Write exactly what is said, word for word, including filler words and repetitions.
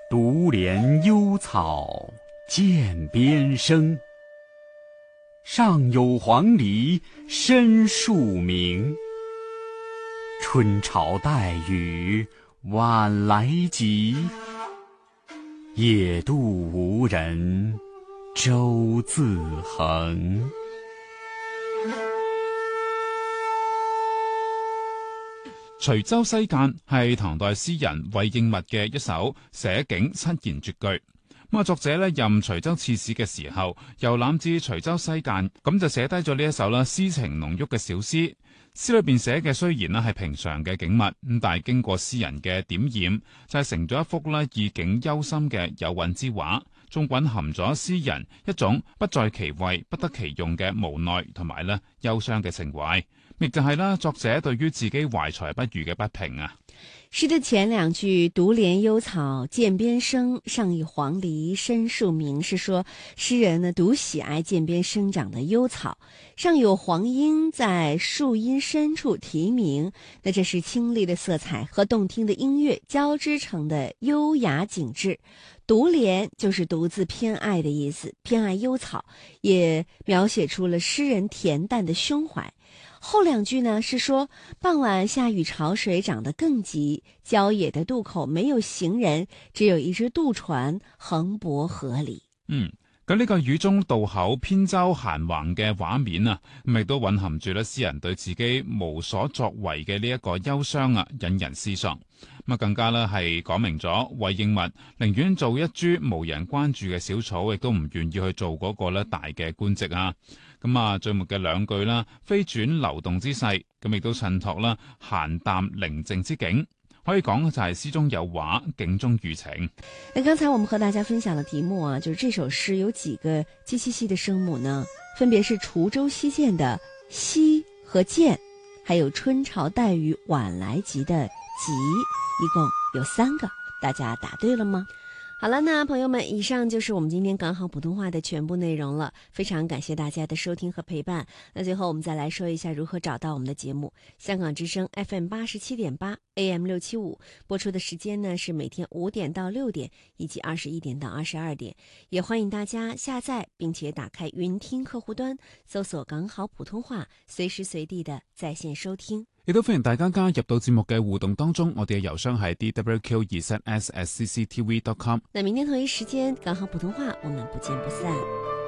独怜幽草涧边生，上有黄鹂深树鸣。春潮带雨晚来急，野渡无人舟自横。 隨舟西澗係唐代詩人韋應物嘅一首寫景七言絕句。咁啊，作者咧任徐州刺史嘅時候，遊覽至徐州西澗，咁就寫低咗呢一首啦詩情濃郁嘅小詩。詩裏邊寫嘅雖然咧係平常嘅景物，咁但係經過詩人嘅點染，就係、是、成咗一幅咧意境幽深嘅有韻之畫，仲蘊含咗詩人一種不在其位不得其用嘅無奈同埋咧憂傷嘅情懷。亦就係啦，作者對於自己懷才不遇嘅不平啊。 詩的前兩句獨憐幽草澗邊生，上有黃鹂深樹鳴，是說詩人呢獨喜愛澗邊生長的幽草，上有黃鶯在樹蔭深處啼鳴，那這是清麗的色彩和動聽的音樂交織成的優雅景致。獨憐就是獨自偏愛的意思，偏愛幽草，也描寫出了詩人恬淡的胸懷。後兩句呢是說傍晚下雨，潮水漲得更急，郊野的渡口沒有行人，只有一隻渡船橫泊河裏。 嗯，咁呢個雨中渡口扁舟閒橫嘅畫面啊，亦都蘊含住咧詩人對自己無所作為嘅呢一個憂傷啊，引人思索。咁啊，更加咧係講明咗韋應物寧願做一株無人關注嘅小草，亦都唔願意去做嗰個咧大嘅官職啊。咁啊，最末嘅兩句啦，飛轉流動之勢，咁亦都襯托啦閒淡寧靜之景，可以講就係詩中有畫，景中寓情。 那剛才我們和大家分享的題目啊，就是這首詩有幾個唧唧唧的聲母呢？分別是滁州西澗的西和澗，還有春潮帶雨晚來急的急，一共有三個。大家答對了嗎？好了，那朋友們，以上就是我們今天港好普通話的全部內容了。非常感謝大家的收聽和陪伴。那最後我們再來說一下如何找到我們的節目。香港之聲 F M 八十七點八 A M 六七五播出的時間呢是每天五點到六點，以及二十一點到二十二點。也歡迎大家下載並且打開雲聽客戶端，搜索港好普通話，隨時隨地的在線收聽。 亦都歡迎大家加入到節目嘅互動當中，我哋嘅郵箱係 d w q 二 s s at c c t v dot com。 那明天同一時間，港好普通話，我們不見不散。